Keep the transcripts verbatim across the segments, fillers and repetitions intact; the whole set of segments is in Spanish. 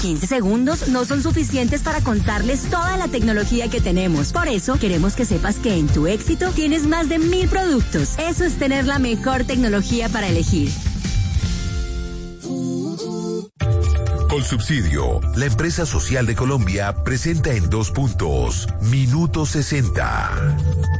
quince segundos no son suficientes para contarles toda la tecnología que tenemos. Por eso, queremos que sepas que en tu éxito tienes más de mil productos. Eso es tener la mejor tecnología para elegir. Colsubsidio, la empresa social de Colombia, presenta en dos puntos, Minuto sesenta.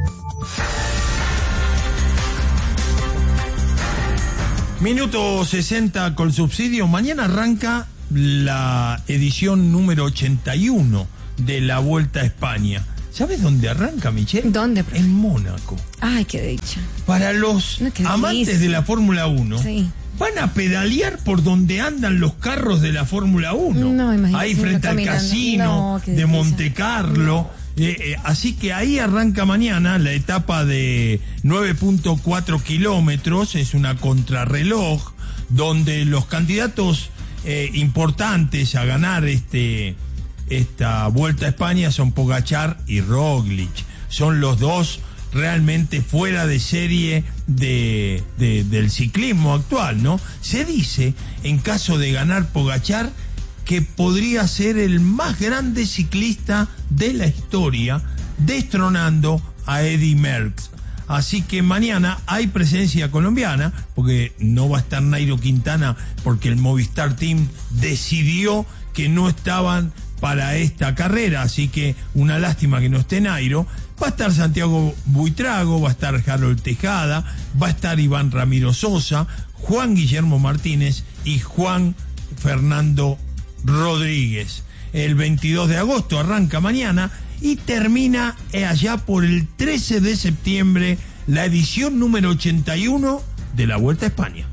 Minuto sesenta Colsubsidio. Mañana arranca la edición número ochenta y uno de la Vuelta a España. ¿Sabes dónde arranca, Michelle? ¿Dónde, profe? En Mónaco. Ay, qué dicha. Para los no, amantes delicia. de la Fórmula uno, sí. Van a pedalear por donde andan los carros de la Fórmula uno. No, imagínate. Ahí frente al casino no, de Monte Carlo. No. Eh, eh, así que ahí arranca mañana la etapa de nueve punto cuatro kilómetros. Es una contrarreloj donde los candidatos eh, importantes a ganar este esta Vuelta a España son Pogačar y Roglic. Son los dos realmente fuera de serie de, de, del ciclismo actual, ¿no? Se dice, en caso de ganar Pogačar, que podría ser el más grande ciclista de la historia, destronando a Eddy Merckx. Así que mañana hay presencia colombiana, porque no va a estar Nairo Quintana, porque el Movistar Team decidió que no estaban para esta carrera, así que una lástima que no esté Nairo. Va a estar Santiago Buitrago, va a estar Harold Tejada, va a estar Iván Ramiro Sosa, Juan Guillermo Martínez y Juan Fernando Rodríguez. El veintidós de agosto arranca mañana y termina allá por el trece de septiembre la edición número ochenta y uno de la Vuelta a España.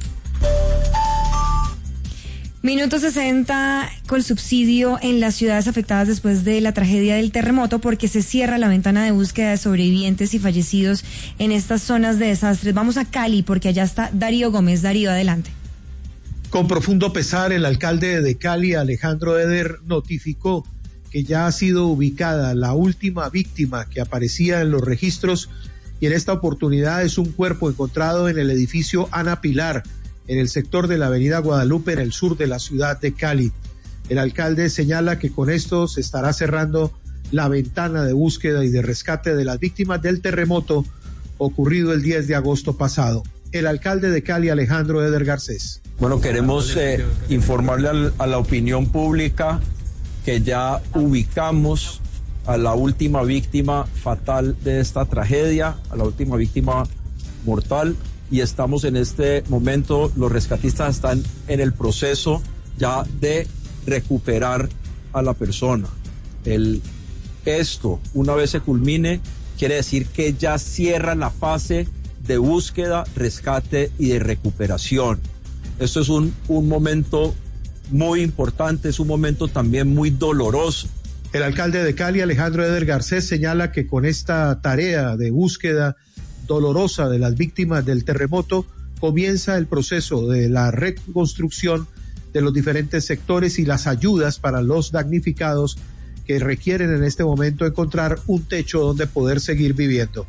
Minuto sesenta Colsubsidio en las ciudades afectadas después de la tragedia del terremoto, porque se cierra la ventana de búsqueda de sobrevivientes y fallecidos en estas zonas de desastres. Vamos a Cali, porque allá está Darío Gómez. Darío, adelante. Con profundo pesar, el alcalde de Cali, Alejandro Eder, notificó que ya ha sido ubicada la última víctima que aparecía en los registros, y en esta oportunidad es un cuerpo encontrado en el edificio Ana Pilar, en el sector de la avenida Guadalupe, en el sur de la ciudad de Cali. El alcalde señala que con esto se estará cerrando la ventana de búsqueda y de rescate de las víctimas del terremoto ocurrido el diez de agosto pasado. El alcalde de Cali, Alejandro Eder Garcés. Bueno, queremos eh, informarle al, a la opinión pública que ya ubicamos a la última víctima fatal de esta tragedia, a la última víctima mortal, y estamos en este momento, los rescatistas están en el proceso ya de recuperar a la persona. El, esto, una vez se culmine, quiere decir que ya cierra la fase de búsqueda, rescate y de recuperación. Esto es un, un momento muy importante, es un momento también muy doloroso. El alcalde de Cali, Alejandro Eder Garcés, señala que con esta tarea de búsqueda dolorosa de las víctimas del terremoto comienza el proceso de la reconstrucción de los diferentes sectores y las ayudas para los damnificados que requieren en este momento encontrar un techo donde poder seguir viviendo.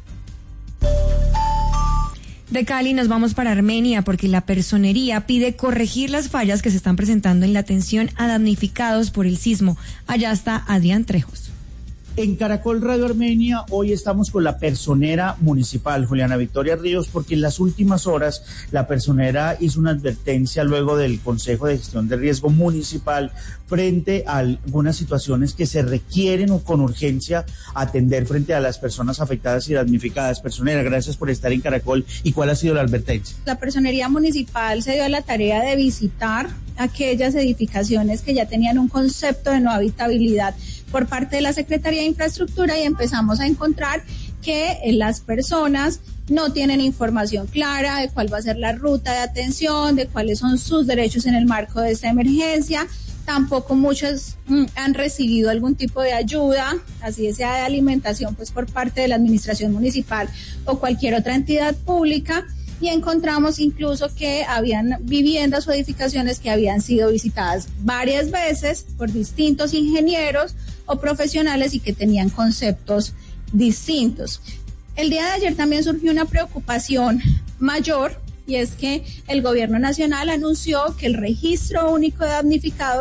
De Cali nos vamos para Armenia, porque la personería pide corregir las fallas que se están presentando en la atención a damnificados por el sismo. Allá está Adrián Trejos. En Caracol Radio Armenia hoy estamos con la personera municipal, Juliana Victoria Ríos, porque en las últimas horas la personera hizo una advertencia luego del Consejo de Gestión de Riesgo Municipal frente a algunas situaciones que se requieren o con urgencia atender frente a las personas afectadas y damnificadas. Personera, gracias por estar en Caracol. ¿Y cuál ha sido la advertencia? La personería municipal se dio a la tarea de visitar aquellas edificaciones que ya tenían un concepto de no habitabilidad por parte de la Secretaría de Infraestructura, y empezamos a encontrar que las personas no tienen información clara de cuál va a ser la ruta de atención, de cuáles son sus derechos en el marco de esta emergencia. Tampoco muchos mm, han recibido algún tipo de ayuda, así sea de alimentación, pues por parte de la administración municipal o cualquier otra entidad pública. Y encontramos incluso que habían viviendas o edificaciones que habían sido visitadas varias veces por distintos ingenieros o profesionales y que tenían conceptos distintos. El día de ayer también surgió una preocupación mayor, y es que el gobierno nacional anunció que el registro único de damnificados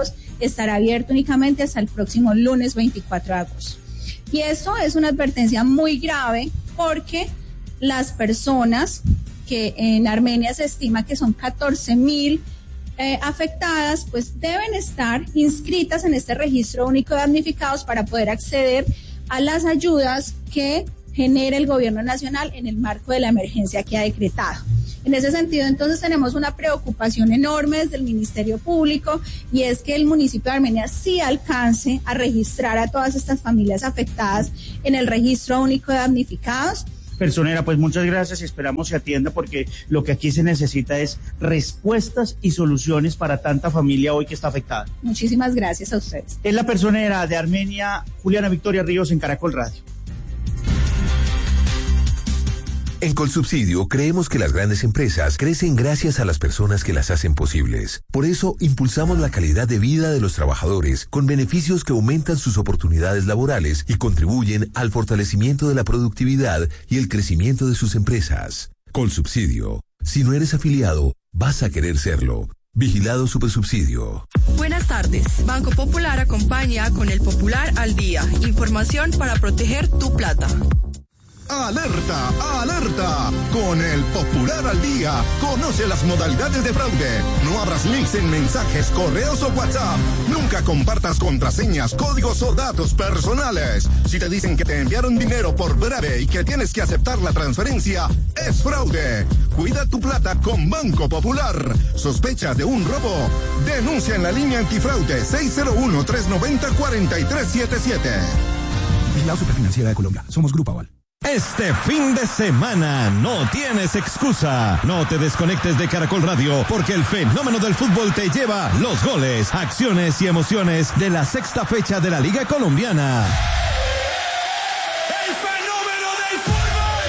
estará abierto únicamente hasta el próximo lunes veinticuatro de agosto. Y esto es una advertencia muy grave porque las personas que en Armenia se estima que son catorce mil eh, afectadas, pues deben estar inscritas en este registro único de damnificados para poder acceder a las ayudas que genera el gobierno nacional en el marco de la emergencia que ha decretado. En ese sentido, entonces, tenemos una preocupación enorme desde el Ministerio Público y es que el municipio de Armenia sí alcance a registrar a todas estas familias afectadas en el registro único de damnificados. Personera, pues muchas gracias y esperamos se atienda porque lo que aquí se necesita es respuestas y soluciones para tanta familia hoy que está afectada. Muchísimas gracias a ustedes. Es la personera de Armenia, Juliana Victoria Ríos, en Caracol Radio. En Colsubsidio creemos que las grandes empresas crecen gracias a las personas que las hacen posibles. Por eso impulsamos la calidad de vida de los trabajadores con beneficios que aumentan sus oportunidades laborales y contribuyen al fortalecimiento de la productividad y el crecimiento de sus empresas. Colsubsidio. Si no eres afiliado, vas a querer serlo. Vigilado Supersubsidio. Buenas tardes. Banco Popular acompaña con el Popular al Día. Información para proteger tu plata. ¡Alerta! ¡Alerta! Con el Popular al Día, conoce las modalidades de fraude. No abras links en mensajes, correos o WhatsApp. Nunca compartas contraseñas, códigos o datos personales. Si te dicen que te enviaron dinero por breve y que tienes que aceptar la transferencia, es fraude. Cuida tu plata con Banco Popular. ¿Sospechas de un robo? Denuncia en la línea antifraude seis cero uno, tres nueve cero, cuatro tres siete siete. Vigilado Superfinanciera de Colombia. Somos Grupo Aval. Este fin de semana no tienes excusa. No te desconectes de Caracol Radio porque el fenómeno del fútbol te lleva los goles, acciones y emociones de la sexta fecha de la Liga Colombiana. ¡El fenómeno del fútbol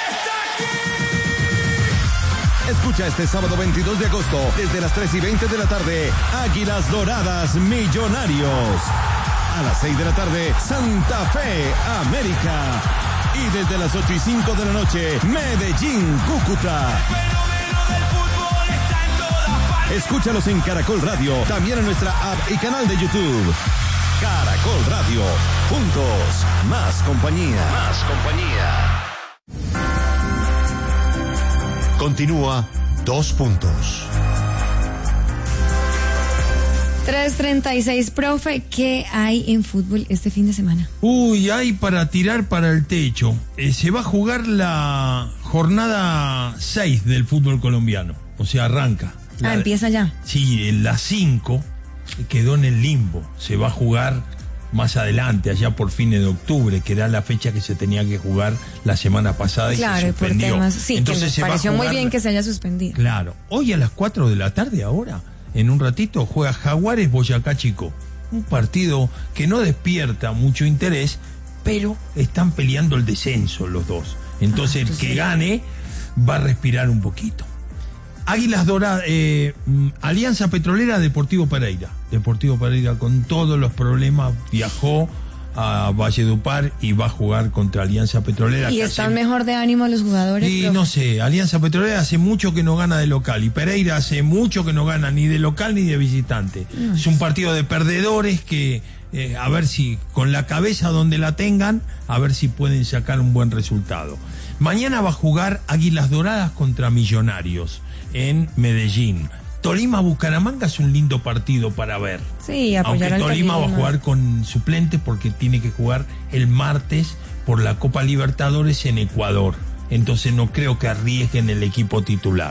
está aquí! Escucha este sábado veintidós de agosto desde las tres y veinte de la tarde Águilas Doradas Millonarios. A las seis de la tarde Santa Fe América. Y desde las ocho y cinco de la noche, Medellín, Cúcuta. El fenómeno del fútbol está en todas partes. Escúchalos en Caracol Radio, también en nuestra app y canal de YouTube. Caracol Radio, juntos, más compañía. Más compañía. Continúa Dos Puntos. tres treinta y seis, profe, ¿qué hay en fútbol este fin de semana? Uy, hay para tirar para el techo. Eh, se va a jugar la jornada seis del fútbol colombiano. O sea, arranca. La, ah, empieza ya. Sí, la cinco quedó en el limbo. Se va a jugar más adelante, allá por fines de octubre, que era la fecha que se tenía que jugar la semana pasada y claro, se suspendió. Por temas, sí, entonces que me pareció muy bien que se haya suspendido. Claro. Hoy a las cuatro de la tarde ahora. En un ratito juega Jaguares Boyacá Chico, un partido que no despierta mucho interés, pero están peleando el descenso los dos. Entonces ah, el que sí. gane va a respirar un poquito. Águilas Doradas, eh, Alianza Petrolera, Deportivo Pereira. Deportivo Pereira con todos los problemas viajó a Valledupar y va a jugar contra Alianza Petrolera. ¿Y están hace... mejor de ánimo los jugadores? Y no sé, Alianza Petrolera hace mucho que no gana de local y Pereira hace mucho que no gana ni de local ni de visitante. No. Es un partido de perdedores que eh, a ver si con la cabeza donde la tengan, a ver si pueden sacar un buen resultado. Mañana va a jugar Águilas Doradas contra Millonarios en Medellín. Tolima-Bucaramanga es un lindo partido para ver. Sí, apoyar Aunque Tolima, Tolima va a jugar con suplentes porque tiene que jugar el martes por la Copa Libertadores en Ecuador. Entonces no creo que arriesguen el equipo titular.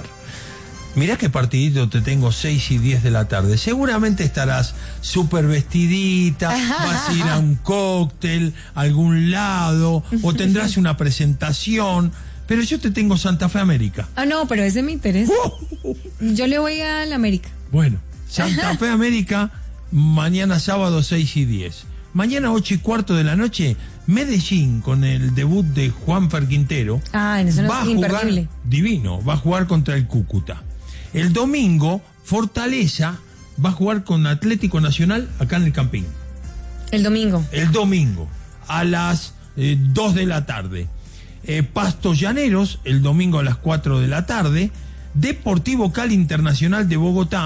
Mirá qué partidito te tengo, seis y diez de la tarde. Seguramente estarás súper vestidita, vas a ir a un cóctel, a algún lado, o tendrás una presentación. Pero yo te tengo Santa Fe América. Ah, no, pero ese me interesa. Uh. Yo le voy a la América. Bueno, Santa Fe América, mañana sábado seis y diez. Mañana ocho y cuarto de la noche, Medellín, con el debut de Juanfer Quintero. Ah, en eso no va es a imperdible. Jugar, divino, va a jugar contra el Cúcuta. El domingo, Fortaleza va a jugar con Atlético Nacional acá en el Campín. El domingo. El domingo, a las eh, dos de la tarde. Eh, Pastos Llaneros, el domingo a las cuatro de la tarde. Deportivo Cali Internacional de Bogotá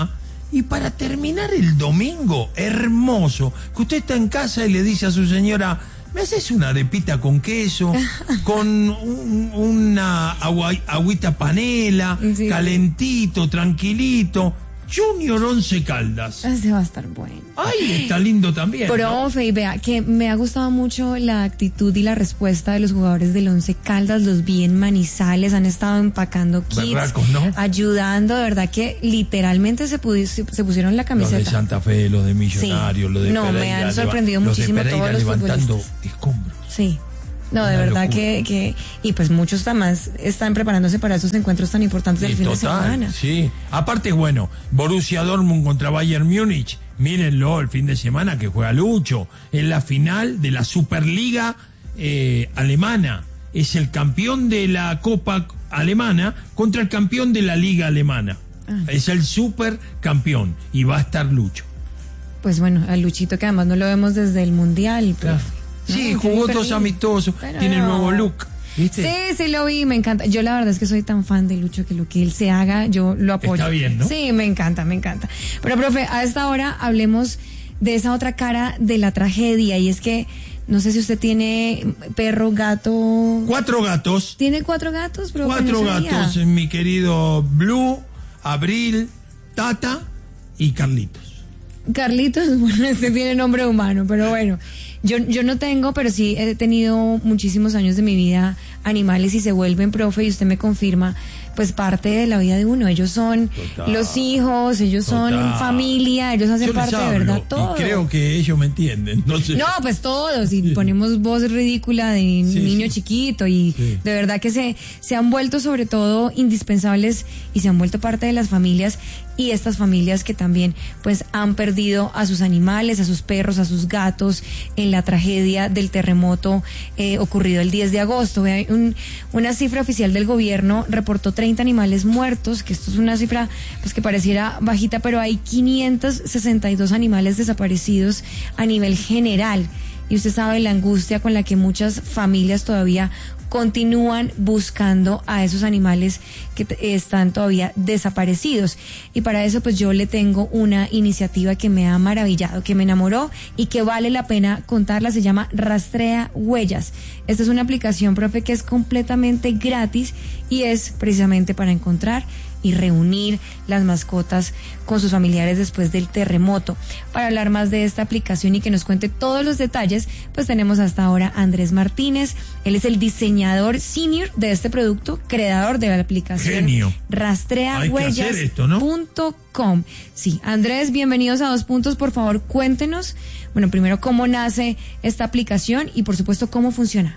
Y para terminar el domingo, hermoso, que usted está en casa y le dice a su señora, ¿me haces una arepita con queso? Con un, una agua, agüita panela, sí, calentito, tranquilito. Junior Once Caldas. Ese va a estar bueno. Ay, está lindo también. Profe, ¿no? Y vea, que me ha gustado mucho la actitud y la respuesta de los jugadores del Once Caldas, los vi en Manizales, han estado empacando kits, Berracos, ¿no? Ayudando, de verdad que literalmente se, pudi- se pusieron la camiseta. Los de Santa Fe, los de Millonarios, sí, los de no, Pereira. Me han sorprendido leva- muchísimo los de todos los levantando futbolistas. escombros. Sí. No, de Una verdad que, que, y pues muchos más están preparándose para esos encuentros tan importantes del sí, fin total, de semana. Sí, aparte, bueno, Borussia Dortmund contra Bayern Múnich, mírenlo el fin de semana que juega Lucho, en la final de la Superliga eh, alemana, es el campeón de la Copa alemana contra el campeón de la Liga alemana, ah. es el supercampeón y va a estar Lucho. Pues bueno, a Luchito que además no lo vemos desde el Mundial, profe. Claro. Sí, no, jugó todos amistosos, tiene el nuevo look, ¿viste? Sí, sí lo vi, me encanta. Yo la verdad es que soy tan fan de Lucho que lo que él se haga, yo lo apoyo. Está bien, ¿no? Sí, me encanta, me encanta. Pero, profe, a esta hora hablemos de esa otra cara de la tragedia, y es que, no sé si usted tiene perro, gato... Cuatro gatos. ¿Tiene cuatro gatos, profe? Cuatro no gatos, mi querido Blue, Abril, Tata y Carlitos. Carlitos, bueno, este tiene nombre humano, pero bueno, yo, yo no tengo, pero sí he tenido muchísimos años de mi vida animales y se vuelven, profe, y usted me confirma, pues parte de la vida de uno. Ellos son Total. los hijos, ellos Total. son familia, ellos hacen yo parte de verdad todo. Y creo que ellos me entienden. No, sé. no pues todos, y ponemos voz ridícula de sí, niño sí. chiquito, y sí. de verdad que se, se han vuelto sobre todo indispensables y se han vuelto parte de las familias, y estas familias que también pues han perdido a sus animales, a sus perros, a sus gatos en la tragedia del terremoto eh, ocurrido el diez de agosto. Un, una cifra oficial del gobierno reportó treinta animales muertos, que esto es una cifra pues que pareciera bajita, pero hay quinientos sesenta y dos animales desaparecidos a nivel general, y usted sabe la angustia con la que muchas familias todavía continúan buscando a esos animales que t- están todavía desaparecidos. Y para eso pues yo le tengo una iniciativa que me ha maravillado, que me enamoró y que vale la pena contarla. Se llama Rastrea Huellas. Esta es una aplicación, profe, que es completamente gratis y es precisamente para encontrar y reunir las mascotas con sus familiares después del terremoto. Para hablar más de esta aplicación y que nos cuente todos los detalles, pues tenemos hasta ahora a Andrés Martínez. Él es el diseñador senior de este producto, creador de la aplicación Genio. Rastrea Huellas punto com. Sí, Andrés, bienvenidos a Dos Puntos. Por favor, cuéntenos, bueno, primero cómo nace esta aplicación y por supuesto cómo funciona.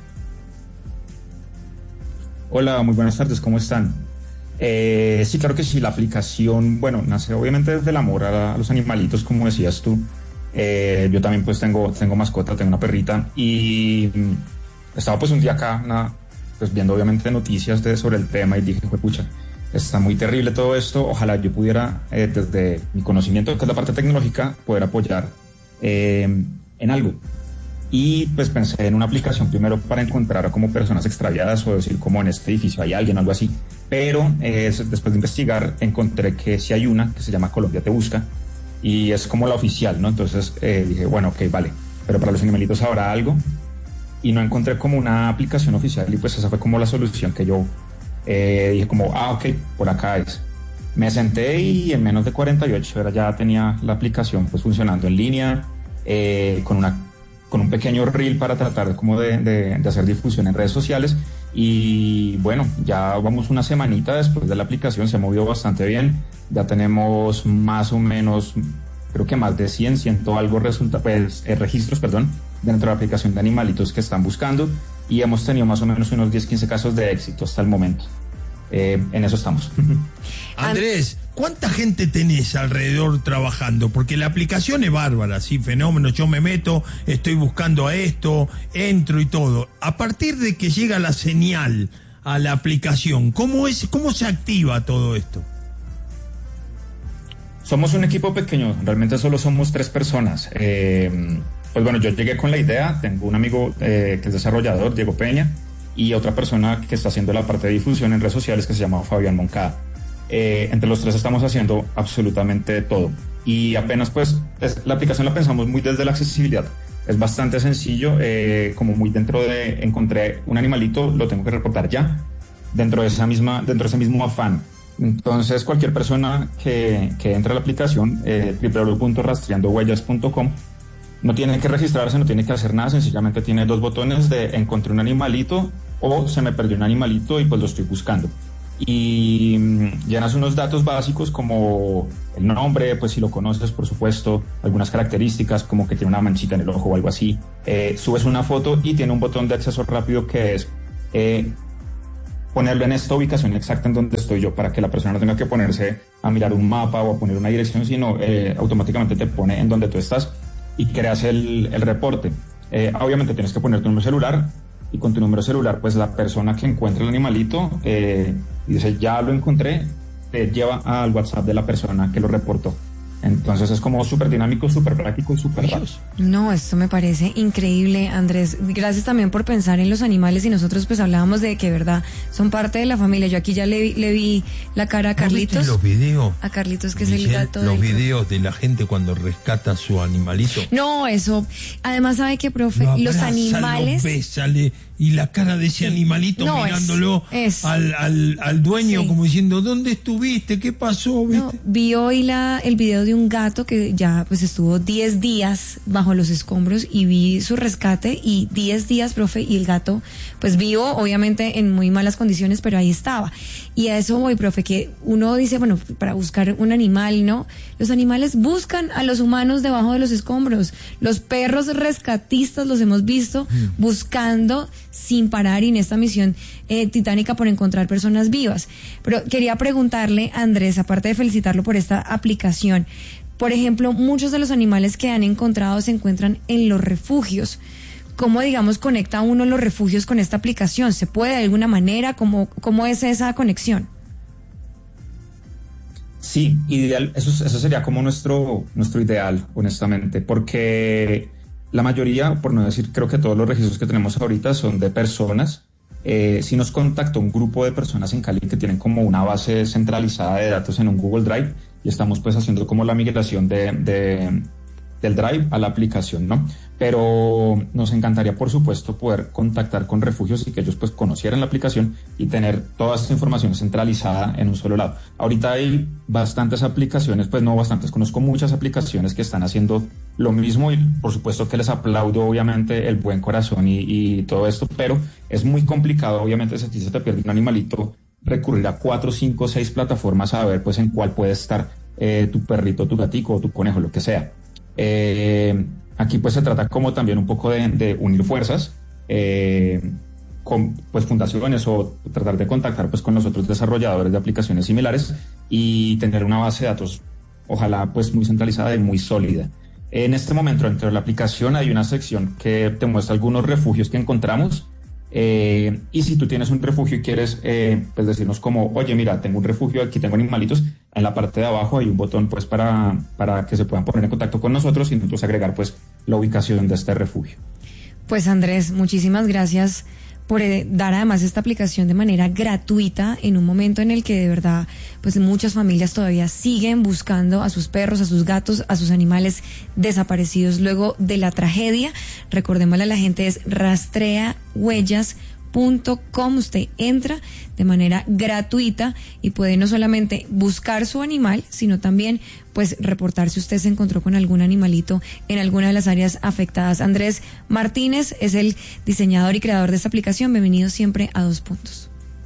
Hola, muy buenas tardes, ¿cómo están? Eh, sí, claro que sí, la aplicación, bueno, nace obviamente desde el amor a, a los animalitos, como decías tú. Eh, yo también pues tengo, tengo mascota, tengo una perrita, y mm, estaba pues un día acá, una, pues viendo obviamente noticias de, sobre el tema, y dije, pucha, está muy terrible todo esto, ojalá yo pudiera, eh, desde mi conocimiento, que es la parte tecnológica, poder apoyar eh, en algo. Y pues pensé en una aplicación primero para encontrar como personas extraviadas, o decir como en este edificio hay alguien, algo así. Pero eh, después de investigar encontré que sí hay una que se llama Colombia Te Busca, y es como la oficial, ¿no? Entonces eh, dije, bueno, ok, vale, pero para los animalitos habrá algo, y no encontré como una aplicación oficial, y pues esa fue como la solución que yo eh, dije como, ah, ok, por acá es. Me senté y en menos de cuarenta y ocho horas ya tenía la aplicación pues funcionando en línea, eh, con una con un pequeño reel para tratar como de, de, de hacer difusión en redes sociales. Y bueno, ya vamos una semanita después de la aplicación, se ha movido bastante bien, ya tenemos más o menos, creo que más de cien, ciento algo resulta, pues, eh, registros, perdón, dentro de la aplicación de animalitos que están buscando, y hemos tenido más o menos unos diez, quince casos de éxito hasta el momento. Eh, en eso estamos. Andrés, ¿cuánta gente tenés alrededor trabajando? Porque la aplicación es bárbara, sí, fenómeno, yo me meto, estoy buscando a esto, entro y todo. A partir de que llega la señal a la aplicación, ¿cómo es, cómo se activa todo esto? Somos un equipo pequeño, realmente solo somos tres personas. Eh, pues bueno, yo llegué con la idea, tengo un amigo eh, que es desarrollador, Diego Peña, y otra persona que está haciendo la parte de difusión en redes sociales que se llama Fabián Moncada. Eh, entre los tres estamos haciendo absolutamente todo. Y apenas pues es, la aplicación la pensamos muy desde la accesibilidad. Es bastante sencillo, eh, como muy dentro de encontré un animalito, lo tengo que reportar ya, dentro de esa misma, dentro de ese mismo afán. Entonces cualquier persona que, que entre a la aplicación eh, doble u doble u doble u punto rastreando huellas punto com no tiene que registrarse, no tiene que hacer nada, sencillamente tiene dos botones de encontré un animalito o se me perdió un animalito y pues lo estoy buscando. Y mmm, llenas unos datos básicos como el nombre, pues si lo conoces por supuesto, algunas características como que tiene una manchita en el ojo o algo así, eh, subes una foto y tiene un botón de acceso rápido que es eh, ponerlo en esta ubicación exacta en donde estoy yo para que la persona no tenga que ponerse a mirar un mapa o a poner una dirección, sino eh, automáticamente te pone en donde tú estás y creas el, el reporte. Eh, obviamente tienes que poner tu número celular y con tu número celular pues la persona que encuentre el animalito eh, y dice ya lo encontré, te lleva al WhatsApp de la persona que lo reportó. Entonces es como súper dinámico, súper práctico y súper rápido. No, esto me parece increíble, Andrés. Gracias también por pensar en los animales y nosotros pues hablábamos de que, verdad, son parte de la familia. Yo aquí ya le, vi- le vi la cara a Carlitos. ¿No viste los videos? A Carlitos, que Michelle, es el gato. Los del... videos de la gente cuando rescata a su animalito. No, eso. Además, ¿sabe qué, profe? Lo Los abraza, animales... lo besa, le- y la cara de ese Sí. animalito No, mirándolo es- es- al, al, al dueño Sí. como diciendo, ¿dónde estuviste? ¿Qué pasó? ¿Viste? No, vi hoy la, el video de un gato que ya pues estuvo diez días bajo los escombros y vi su rescate y diez días, profe, y el gato pues vivo, obviamente en muy malas condiciones, pero ahí estaba. Y a eso voy, profe, que uno dice, bueno, para buscar un animal, ¿no? Los animales buscan a los humanos debajo de los escombros. Los perros rescatistas los hemos visto mm. buscando sin parar y en esta misión eh, titánica por encontrar personas vivas. Pero quería preguntarle, Andrés, aparte de felicitarlo por esta aplicación, por ejemplo, muchos de los animales que han encontrado se encuentran en los refugios. ¿Cómo, digamos, conecta uno los refugios con esta aplicación? ¿Se puede de alguna manera? ¿Cómo, cómo es esa conexión? Sí, ideal, eso, eso sería como nuestro, nuestro ideal, honestamente, porque la mayoría, por no decir, creo que todos los registros que tenemos ahorita son de personas. Eh, si nos contactó un grupo de personas en Cali que tienen como una base centralizada de datos en un Google Drive y estamos pues haciendo como la migración de, de, del Drive a la aplicación, ¿no? Pero nos encantaría, por supuesto, poder contactar con refugios y que ellos pues conocieran la aplicación y tener toda esta información centralizada en un solo lado. Ahorita hay bastantes aplicaciones, pues no bastantes, conozco muchas aplicaciones que están haciendo lo mismo y por supuesto que les aplaudo obviamente el buen corazón y, y todo esto, pero es muy complicado, obviamente, si a ti se te pierde un animalito, recurrir a cuatro, cinco, seis plataformas a ver pues en cuál puede estar eh, tu perrito, tu gatico o tu conejo, lo que sea. Eh, aquí pues se trata como también un poco de, de unir fuerzas eh, con pues fundaciones o tratar de contactar pues con los otros desarrolladores de aplicaciones similares y tener una base de datos ojalá pues muy centralizada y muy sólida. En este momento dentro de la aplicación hay una sección que te muestra algunos refugios que encontramos eh, y si tú tienes un refugio y quieres eh, pues decirnos como, oye mira, tengo un refugio, aquí tengo animalitos, en la parte de abajo hay un botón pues para, para que se puedan poner en contacto con nosotros y nosotros agregar pues la ubicación de este refugio. Pues Andrés, muchísimas gracias por eh, dar además esta aplicación de manera gratuita en un momento en el que de verdad pues muchas familias todavía siguen buscando a sus perros, a sus gatos, a sus animales desaparecidos luego de la tragedia. Recordémosle a la gente, es rastrea huellas punto com. Usted entra de manera gratuita y puede no solamente buscar su animal, sino también pues reportar si usted se encontró con algún animalito en alguna de las áreas afectadas. Andrés Martínez es el diseñador y creador de esta aplicación. Bienvenido siempre a Dos Puntos.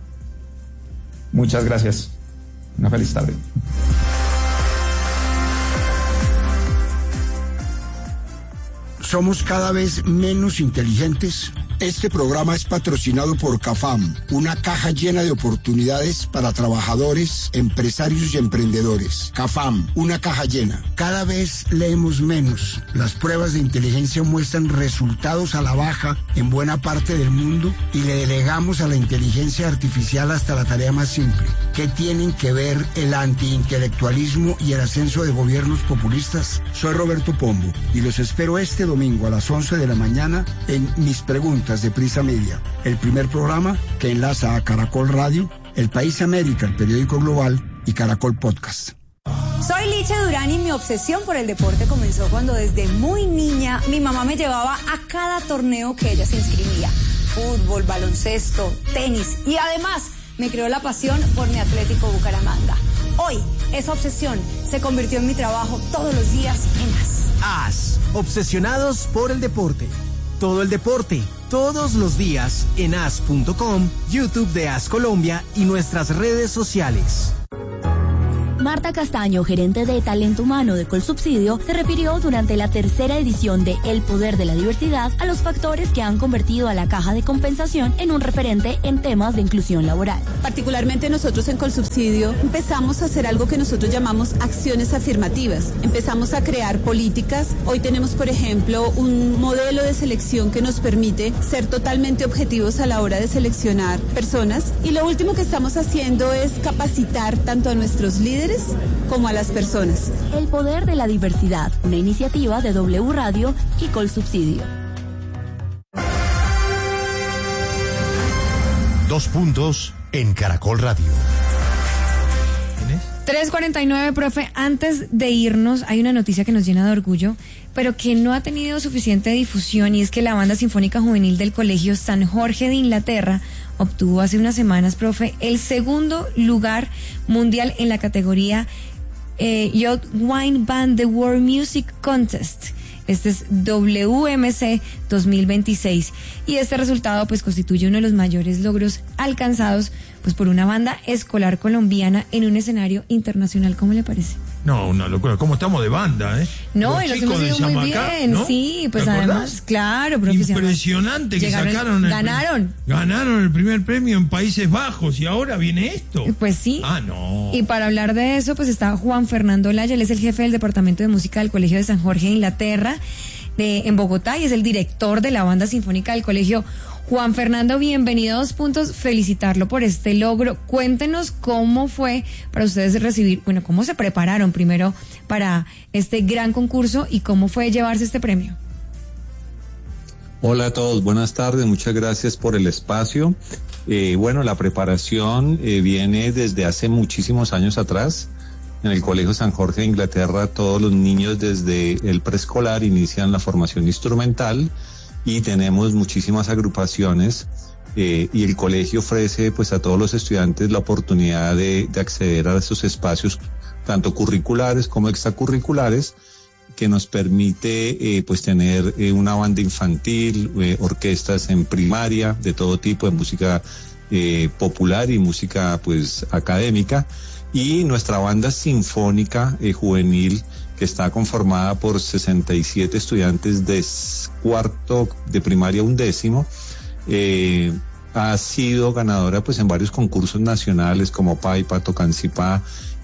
Muchas gracias. Una feliz tarde. ¿Somos cada vez menos inteligentes? Este programa es patrocinado por CAFAM, una caja llena de oportunidades para trabajadores, empresarios y emprendedores. CAFAM, una caja llena. Cada vez leemos menos. Las pruebas de inteligencia muestran resultados a la baja en buena parte del mundo y le delegamos a la inteligencia artificial hasta la tarea más simple. ¿Qué tienen que ver el antiintelectualismo y el ascenso de gobiernos populistas? Soy Roberto Pombo y los espero este domingo a las once de la mañana en Mis Preguntas de Prisa Media, el primer programa que enlaza a Caracol Radio, El País América, el periódico global, y Caracol Podcast. Soy Licha Durán y mi obsesión por el deporte comenzó cuando desde muy niña mi mamá me llevaba a cada torneo que ella se inscribía. Fútbol, baloncesto, tenis y además me creó la pasión por mi Atlético Bucaramanga. Hoy, esa obsesión se convirtió en mi trabajo todos los días en A S. A S, obsesionados por el deporte. Todo el deporte, todos los días en A S punto com, YouTube de A S Colombia y nuestras redes sociales. Marta Castaño, gerente de Talento Humano de Colsubsidio, se refirió durante la tercera edición de El Poder de la Diversidad a los factores que han convertido a la Caja de Compensación en un referente en temas de inclusión laboral. Particularmente nosotros en Colsubsidio empezamos a hacer algo que nosotros llamamos acciones afirmativas. Empezamos a crear políticas. Hoy tenemos, por ejemplo, un modelo de selección que nos permite ser totalmente objetivos a la hora de seleccionar personas. Y lo último que estamos haciendo es capacitar tanto a nuestros líderes como a las personas. El Poder de la Diversidad, una iniciativa de W Radio y Colsubsidio. Dos puntos en Caracol Radio. tres cuarenta y nueve, profe. Antes de irnos, hay una noticia que nos llena de orgullo, pero que no ha tenido suficiente difusión, y es que la Banda Sinfónica Juvenil del Colegio San Jorge de Inglaterra obtuvo hace unas semanas, profe, el segundo lugar mundial en la categoría eh, Youth Wine Band The World Music Contest. Este es W M C dos mil veintiséis, y este resultado pues constituye uno de los mayores logros alcanzados pues por una banda escolar colombiana en un escenario internacional. ¿Cómo le parece? No, una locura. ¿Cómo estamos de banda, eh? No, los y nos hemos ido muy bien, ¿no? Sí, pues además, claro, profesional. Impresionante que Llegaron, sacaron el ganaron. Ganaron el primer premio en Países Bajos y ahora viene esto. Pues sí. Ah, no. Y para hablar de eso, pues está Juan Fernando Laya, él es el jefe del Departamento de Música del Colegio de San Jorge de Inglaterra, de, en Bogotá, y es el director de la Banda Sinfónica del Colegio. Juan Fernando, bienvenido a Dos Puntos, felicitarlo por este logro. Cuéntenos cómo fue para ustedes recibir, bueno, cómo se prepararon primero para este gran concurso y cómo fue llevarse este premio. Hola a todos, buenas tardes, muchas gracias por el espacio. Eh, bueno, la preparación eh, viene desde hace muchísimos años atrás. En el Colegio San Jorge de Inglaterra, todos los niños desde el preescolar inician la formación instrumental, y tenemos muchísimas agrupaciones eh, y el colegio ofrece pues a todos los estudiantes la oportunidad de, de acceder a esos espacios tanto curriculares como extracurriculares, que nos permite eh, pues tener eh, una banda infantil, eh, orquestas en primaria de todo tipo, de música eh, popular y música pues académica, y nuestra banda sinfónica eh, juvenil, que está conformada por sesenta y siete estudiantes de cuarto de primaria a undécimo, eh, ha sido ganadora pues en varios concursos nacionales como Paipa, Tocancipá,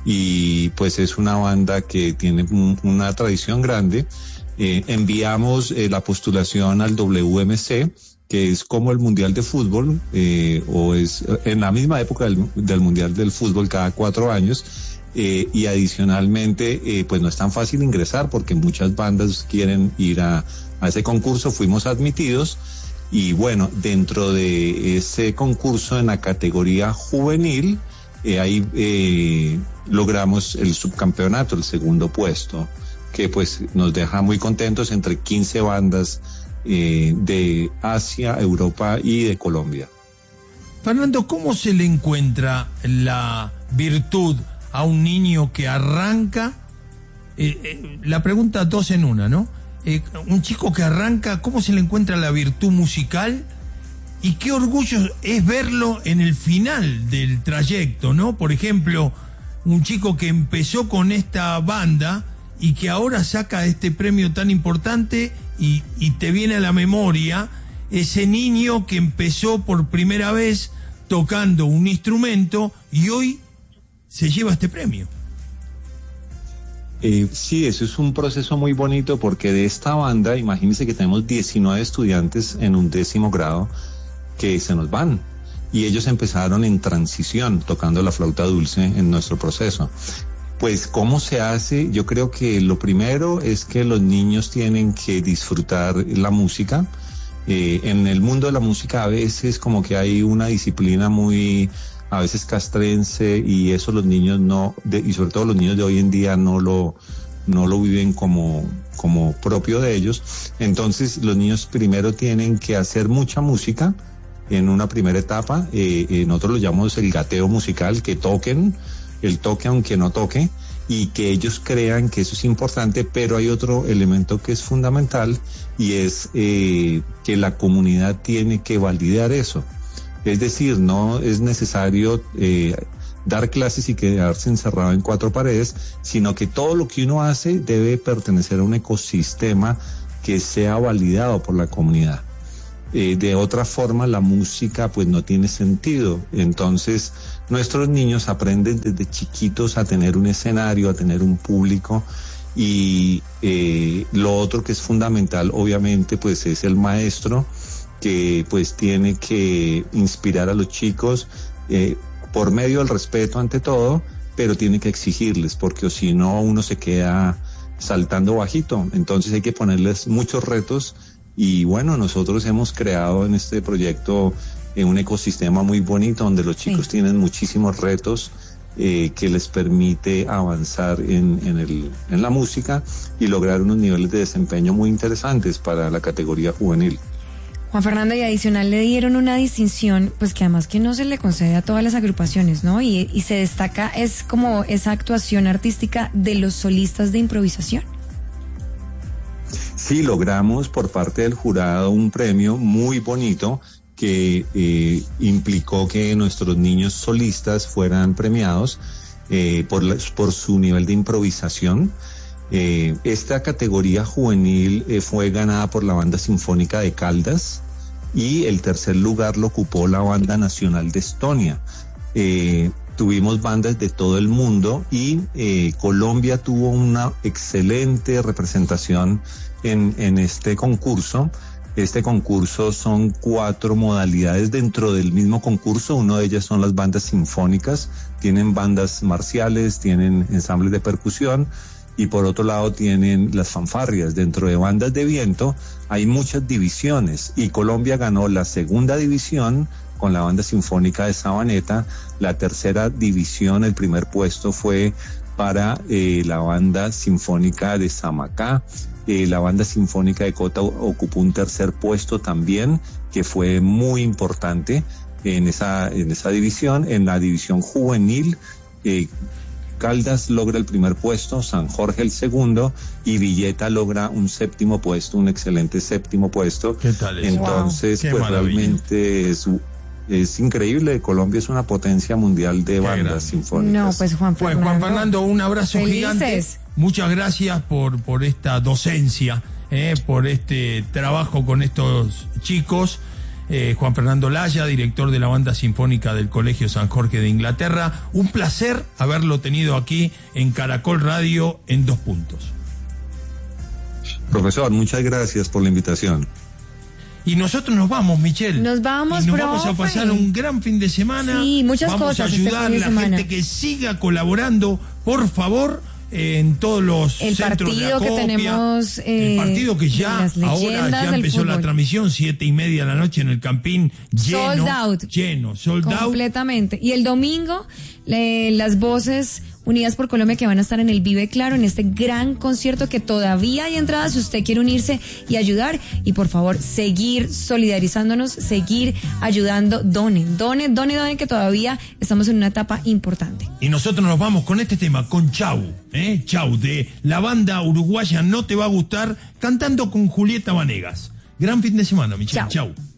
y pues es una banda que tiene un, una tradición grande. Eh, enviamos eh, la postulación al W M C, que es como el Mundial de Fútbol, eh, o es en la misma época del, del Mundial del Fútbol cada cuatro años. Eh, y adicionalmente eh, pues no es tan fácil ingresar porque muchas bandas quieren ir a, a ese concurso. Fuimos admitidos y bueno, dentro de ese concurso en la categoría juvenil eh, ahí eh, logramos el subcampeonato, el segundo puesto, que pues nos deja muy contentos entre quince bandas eh, de Asia, Europa y de Colombia. Fernando, ¿cómo se le encuentra la virtud a un niño que arranca? Eh, eh, la pregunta dos en una, ¿no? Eh, un chico que arranca, ¿cómo se le encuentra la virtud musical? Y qué orgullo es verlo en el final del trayecto, ¿no? Por ejemplo, un chico que empezó con esta banda y que ahora saca este premio tan importante, y, y te viene a la memoria ese niño que empezó por primera vez tocando un instrumento y hoy se lleva este premio. Eh, sí, eso es un proceso muy bonito, porque de esta banda, imagínense que tenemos diecinueve estudiantes en un décimo grado que se nos van, y ellos empezaron en transición tocando la flauta dulce en nuestro proceso. Pues, ¿cómo se hace? Yo creo que lo primero es que los niños tienen que disfrutar la música. Eh, en el mundo de la música a veces como que hay una disciplina muy a veces castrense, y eso los niños no, de, y sobre todo los niños de hoy en día no lo, no lo viven como, como propio de ellos. Entonces los niños primero tienen que hacer mucha música en una primera etapa, eh, eh, nosotros lo llamamos el gateo musical, que toquen, el toque aunque no toque, y que ellos crean que eso es importante, pero hay otro elemento que es fundamental, y es eh, que la comunidad tiene que validar eso. Es decir, no es necesario eh, dar clases y quedarse encerrado en cuatro paredes, sino que todo lo que uno hace debe pertenecer a un ecosistema que sea validado por la comunidad. Eh, de otra forma, la música pues no tiene sentido. Entonces, nuestros niños aprenden desde chiquitos a tener un escenario, a tener un público, y eh, lo otro que es fundamental, obviamente, pues es el maestro, que pues tiene que inspirar a los chicos eh, por medio del respeto ante todo, pero tiene que exigirles, porque si no uno se queda saltando bajito. Entonces hay que ponerles muchos retos, y bueno, nosotros hemos creado en este proyecto eh, un ecosistema muy bonito donde los chicos sí. tienen muchísimos retos eh, que les permite avanzar en, en, el, en la música y lograr unos niveles de desempeño muy interesantes para la categoría juvenil. Juan Fernando, y adicional le dieron una distinción, pues que además que no se le concede a todas las agrupaciones, ¿no? Y, y se destaca, es como esa actuación artística de los solistas de improvisación. Sí, logramos por parte del jurado un premio muy bonito que eh, implicó que nuestros niños solistas fueran premiados eh, por, la, por su nivel de improvisación. Eh, esta categoría juvenil eh, fue ganada por la Banda Sinfónica de Caldas, y el tercer lugar lo ocupó la Banda Nacional de Estonia. Eh, tuvimos bandas de todo el mundo, y eh, Colombia tuvo una excelente representación en, en este concurso. Este concurso son cuatro modalidades dentro del mismo concurso. Una de ellas son las bandas sinfónicas, tienen bandas marciales, tienen ensambles de percusión, y por otro lado tienen las fanfarrias. Dentro de bandas de viento hay muchas divisiones, y Colombia ganó la segunda división con la Banda Sinfónica de Sabaneta. La tercera división, el primer puesto fue para eh, la Banda Sinfónica de Samacá. Eh, la Banda Sinfónica de Cota ocupó un tercer puesto también, que fue muy importante en esa, en esa división. En la división juvenil, eh, Caldas logra el primer puesto, San Jorge el segundo, y Villeta logra un séptimo puesto, un excelente séptimo puesto. ¿Qué tal es? Entonces, wow. pues maravilla. realmente es, es increíble. Colombia es una potencia mundial de Qué bandas grande. sinfónicas. No, pues Juan Fernando. Pues Juan Fernando, un abrazo Felices. gigante. Muchas gracias por, por esta docencia, eh, por este trabajo con estos chicos. Eh, Juan Fernando Laya, director de la Banda Sinfónica del Colegio San Jorge de Inglaterra. Un placer haberlo tenido aquí en Caracol Radio en Dos Puntos. Profesor, muchas gracias por la invitación. Y nosotros nos vamos, Michelle. Nos vamos, y nos profe. vamos a pasar un gran fin de semana. Sí, muchas vamos cosas. Vamos a ayudar este a la gente que siga colaborando, por favor, en todos los el centros partido de acopia, que tenemos eh, el partido que ya ahora ya empezó la transmisión, siete y media de la noche en el Campín, lleno, sold out, lleno, sold out completamente. Y el domingo eh, las voces Unidas por Colombia, que van a estar en el Vive Claro, en este gran concierto que todavía hay entradas si usted quiere unirse y ayudar. Y por favor, seguir solidarizándonos, seguir ayudando. Done, done, done, done, que todavía estamos en una etapa importante. Y nosotros nos vamos con este tema, con Chau, ¿eh? Chau, de la banda uruguaya No Te Va a Gustar, cantando con Julieta Vanegas. Gran fin de semana, Michelle. Chau. Chau.